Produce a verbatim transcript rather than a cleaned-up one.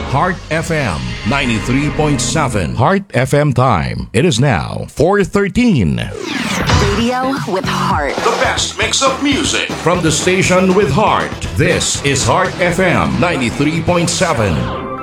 Heart F M ninety-three point seven. Heart F M time. It is now four thirteen. Radio with heart. The best mix of music from the station with heart. This is Heart F M ninety-three point seven.